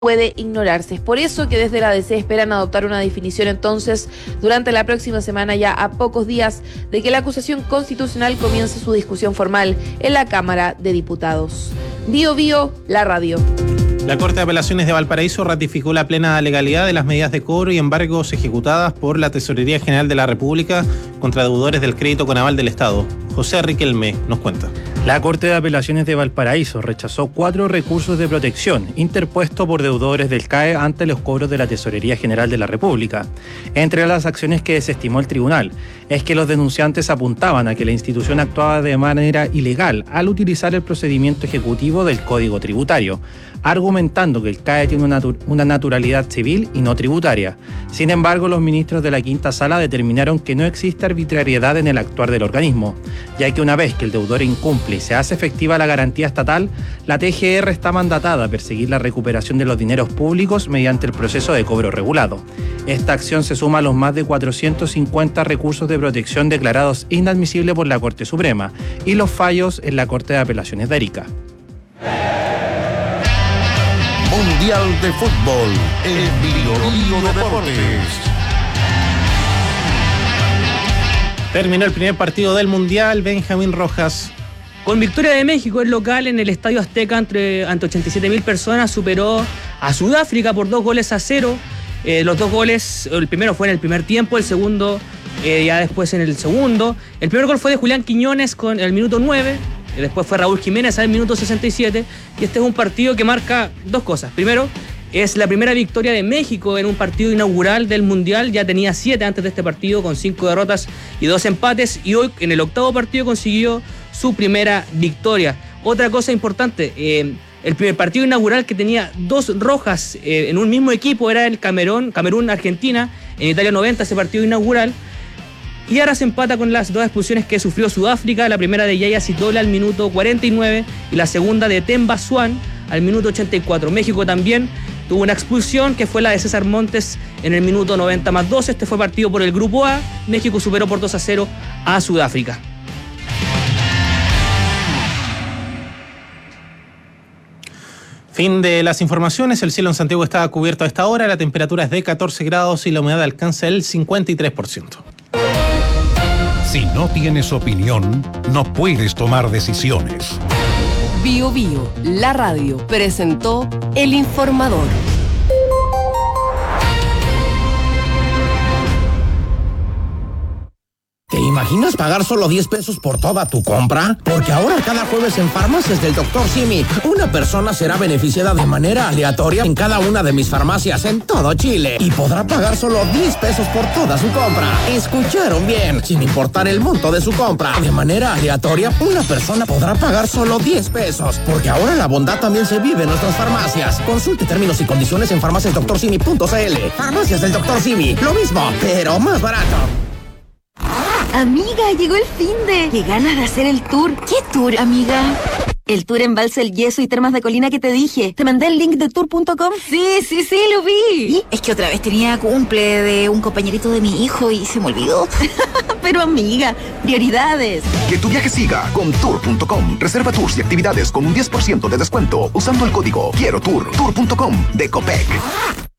puede ignorarse. Es por eso que desde la DC esperan adoptar una definición entonces durante la próxima semana, ya a pocos días de que la acusación constitucional comience su discusión formal en la Cámara de Diputados. Bio Bio, la radio. La Corte de Apelaciones de Valparaíso ratificó la plena legalidad de las medidas de cobro y embargos ejecutadas por la Tesorería General de la República contra deudores del crédito con aval del Estado. José Riquelme nos cuenta. La Corte de Apelaciones de Valparaíso rechazó 4 recursos de protección interpuestos por deudores del CAE ante los cobros de la Tesorería General de la República. Entre las acciones que desestimó el tribunal es que los denunciantes apuntaban a que la institución actuaba de manera ilegal al utilizar el procedimiento ejecutivo del Código Tributario, argumentando que el CAE tiene una naturalidad civil y no tributaria. Sin embargo, los ministros de la Quinta Sala determinaron que no existe arbitrariedad en el actuar del organismo, ya que una vez que el deudor incumple y se hace efectiva la garantía estatal, la TGR está mandatada a perseguir la recuperación de los dineros públicos mediante el proceso de cobro regulado. Esta acción se suma a los más de 450 recursos de protección declarados inadmisibles por la Corte Suprema y los fallos en la Corte de Apelaciones de Arica. Mundial de Fútbol, el Bio de Deportes. Terminó el primer partido del Mundial, Benjamín Rojas. Con victoria de México, el local en el Estadio Azteca ante 87.000 personas superó a Sudáfrica por 2-0. Los 2 goles, el primero fue en el primer tiempo, el segundo ya después en el segundo. El primer gol fue de Julián Quiñones con el minuto 9. Después fue Raúl Jiménez al minuto 67. Y este es un partido que marca 2 cosas. Primero, es la primera victoria de México en un partido inaugural del Mundial. Ya tenía 7 antes de este partido, con 5 derrotas y 2 empates. Y hoy, en el 8º partido, consiguió su primera victoria. Otra cosa importante, el primer partido inaugural que tenía 2 rojas en un mismo equipo era el Camerún-Argentina. En Italia 90, ese partido inaugural. Y ahora se empata con las 2 expulsiones que sufrió Sudáfrica, la primera de Yaya Sitola al minuto 49 y la segunda de Themba Swan al minuto 84. México también tuvo una expulsión que fue la de César Montes en el minuto 90+2. Este fue partido por el Grupo A. México superó por 2-0 a Sudáfrica. Fin de las informaciones. El cielo en Santiago está cubierto a esta hora. La temperatura es de 14 grados y la humedad alcanza el 53%. Si no tienes opinión, no puedes tomar decisiones. Bio Bio, la radio, presentó El Informador. ¿Te imaginas pagar solo 10 pesos por toda tu compra? Porque ahora cada jueves en Farmacias del Dr. Simi, una persona será beneficiada de manera aleatoria en cada una de mis farmacias en todo Chile y podrá pagar solo 10 pesos por toda su compra. ¿Escucharon bien? Sin importar el monto de su compra, de manera aleatoria, una persona podrá pagar solo 10 pesos. Porque ahora la bondad también se vive en nuestras farmacias. Consulte términos y condiciones en farmaciasdoctorsimi.cl. Farmacias del Dr. Simi, lo mismo, pero más barato. Amiga, llegó el finde. Qué ganas de hacer el tour. ¿Qué tour, amiga? El tour en Balsa El Yeso y Termas de Colina que te dije. ¿Te mandé el link de tour.com? Sí, lo vi. ¿Y? Es que otra vez tenía cumple de un compañerito de mi hijo y se me olvidó. Pero amiga, prioridades. Que tu viaje siga con tour.com. Reserva tours y actividades con un 10% de descuento usando el código Quiero Tour. Tour.com de Copec.